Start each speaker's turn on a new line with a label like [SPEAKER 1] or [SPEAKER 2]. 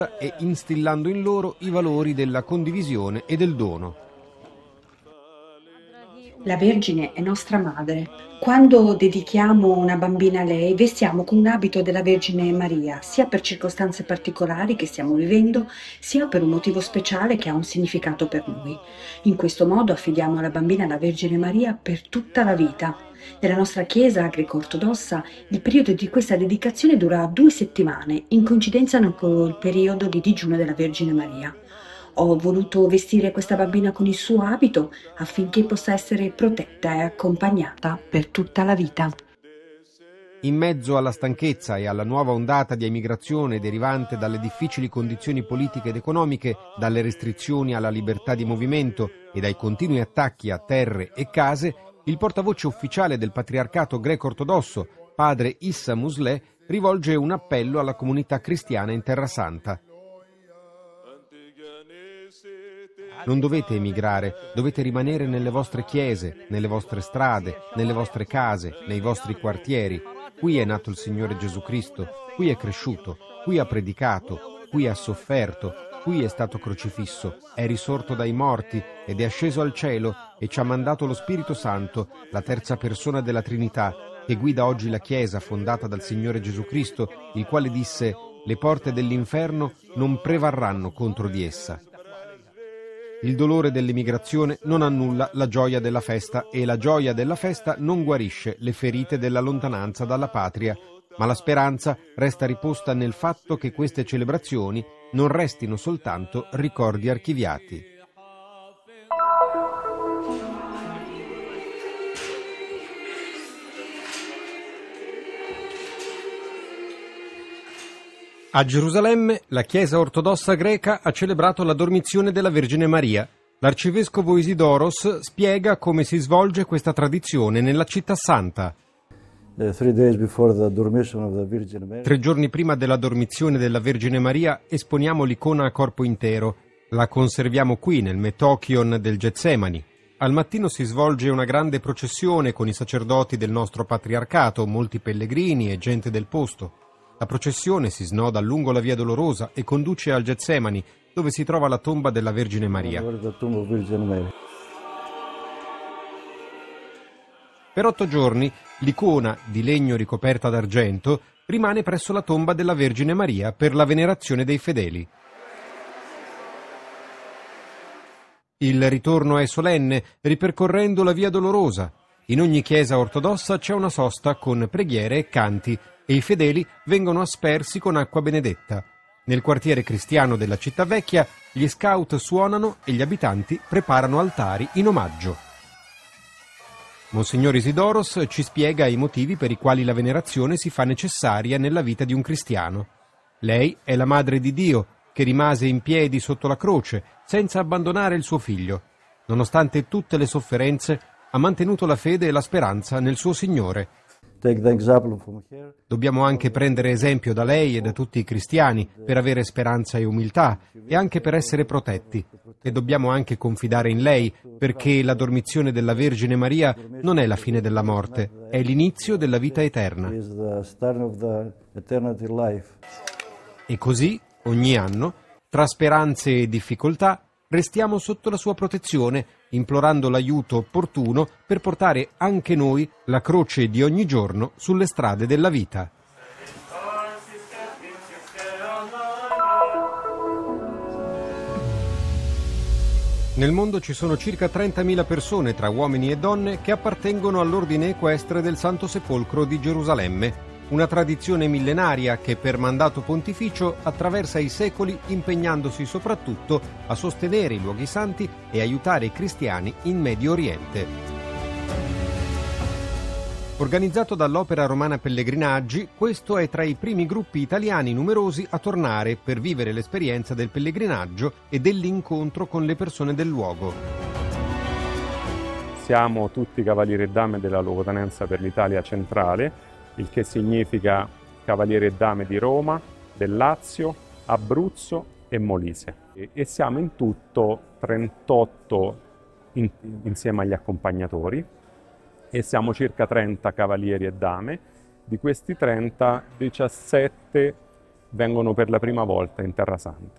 [SPEAKER 1] e instillando in loro i valori della condivisione e del dono.
[SPEAKER 2] La Vergine è nostra madre. Quando dedichiamo una bambina a lei, vestiamo con un abito della Vergine Maria, sia per circostanze particolari che stiamo vivendo, sia per un motivo speciale che ha un significato per noi. In questo modo affidiamo la bambina alla Vergine Maria per tutta la vita. Nella nostra Chiesa greco-ortodossa il periodo di questa dedicazione dura 2 settimane, in coincidenza con il periodo di digiuno della Vergine Maria. Ho voluto vestire questa bambina con il suo abito affinché possa essere protetta e accompagnata per tutta la vita.
[SPEAKER 1] In mezzo alla stanchezza e alla nuova ondata di emigrazione derivante dalle difficili condizioni politiche ed economiche, dalle restrizioni alla libertà di movimento e dai continui attacchi a terre e case, il portavoce ufficiale del patriarcato greco-ortodosso, padre Issa Musleh, rivolge un appello alla comunità cristiana in Terra Santa. Non dovete emigrare, dovete rimanere nelle vostre chiese, nelle vostre strade, nelle vostre case, nei vostri quartieri. Qui è nato il Signore Gesù Cristo, qui è cresciuto, qui ha predicato, qui ha sofferto, qui è stato crocifisso, è risorto dai morti ed è asceso al cielo e ci ha mandato lo Spirito Santo, la terza persona della Trinità, che guida oggi la Chiesa fondata dal Signore Gesù Cristo, il quale disse: «Le porte dell'inferno non prevarranno contro di essa». Il dolore dell'emigrazione non annulla la gioia della festa e la gioia della festa non guarisce le ferite della lontananza dalla patria, ma la speranza resta riposta nel fatto che queste celebrazioni non restino soltanto ricordi archiviati. A Gerusalemme, la Chiesa ortodossa greca ha celebrato la dormizione della Vergine Maria. L'arcivescovo Isidoros spiega come si svolge questa tradizione nella città santa.
[SPEAKER 3] 3
[SPEAKER 1] giorni prima della dormizione della Vergine Maria esponiamo l'icona a corpo intero. La conserviamo qui, nel Metochion del Getsemani. Al mattino si svolge una grande processione con i sacerdoti del nostro patriarcato, molti pellegrini e gente del posto. La processione si snoda lungo la Via Dolorosa e conduce al Getsemani, dove si trova la tomba della Vergine Maria. Per 8 giorni l'icona, di legno ricoperta d'argento, rimane presso la tomba della Vergine Maria per la venerazione dei fedeli. Il ritorno è solenne, ripercorrendo la Via Dolorosa. In ogni chiesa ortodossa c'è una sosta con preghiere e canti, e i fedeli vengono aspersi con acqua benedetta. Nel quartiere cristiano della città vecchia, gli scout suonano e gli abitanti preparano altari in omaggio. Monsignor Isidoros ci spiega i motivi per i quali la venerazione si fa necessaria nella vita di un cristiano. Lei è la Madre di Dio, che rimase in piedi sotto la croce, senza abbandonare il suo figlio. Nonostante tutte le sofferenze, ha mantenuto la fede e la speranza nel suo Signore. Dobbiamo anche prendere esempio da lei e da tutti i cristiani per avere speranza e umiltà e anche per essere protetti. E dobbiamo anche confidare in lei, perché la dormizione della Vergine Maria non è la fine della morte, è l'inizio della vita eterna. E così, ogni anno, tra speranze e difficoltà, restiamo sotto la sua protezione, implorando l'aiuto opportuno per portare anche noi la croce di ogni giorno sulle strade della vita. Nel mondo ci sono circa 30.000 persone, tra uomini e donne, che appartengono all'ordine equestre del Santo Sepolcro di Gerusalemme, una tradizione millenaria che per mandato pontificio attraversa i secoli, impegnandosi soprattutto a sostenere i luoghi santi e aiutare i cristiani in Medio Oriente. Organizzato dall'Opera Romana Pellegrinaggi, questo è tra i primi gruppi italiani numerosi a tornare per vivere l'esperienza del pellegrinaggio e dell'incontro con le persone del luogo.
[SPEAKER 4] Siamo tutti cavalieri e dame della Luogotenenza per l'Italia centrale, il che significa cavaliere e dame di Roma, del Lazio, Abruzzo e Molise. E siamo in tutto 38 insieme agli accompagnatori e siamo circa 30 cavalieri e dame. Di questi 30, 17 vengono per la prima volta in Terra Santa.